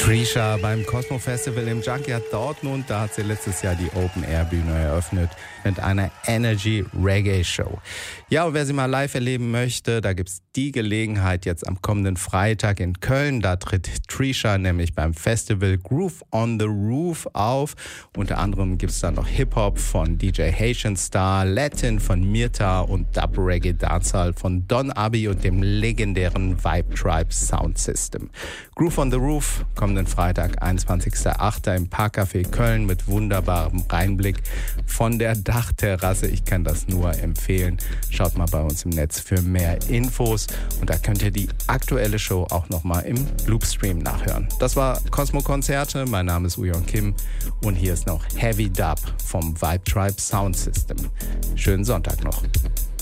Trisha beim Cosmo Festival im Junkyard Dortmund. Da hat sie letztes Jahr die Open-Air-Bühne eröffnet mit einer Energy-Reggae-Show. Ja, und wer sie mal live erleben möchte, da gibt's die Gelegenheit jetzt am kommenden Freitag in Köln. Da tritt Trisha nämlich beim Festival Groove on the Roof auf. Unter anderem gibt's da noch Hip-Hop von DJ Haitian Star, Latin von Mirta und Dub-Reggae-Dancehall von Don Abi und dem legendären Vibe Tribe Sound System. Groove on the Roof kommenden Freitag, 21.08. im Parkcafé Köln mit wunderbarem Reinblick von der Dachterrasse. Ich kann das nur empfehlen. Schaut mal bei uns im Netz für mehr Infos und da könnt ihr die aktuelle Show auch nochmal im Loopstream nachhören. Das war Cosmo Konzerte. Mein Name ist Uyon Kim und hier ist noch Heavy Dub vom Vibe Tribe Sound System. Schönen Sonntag noch.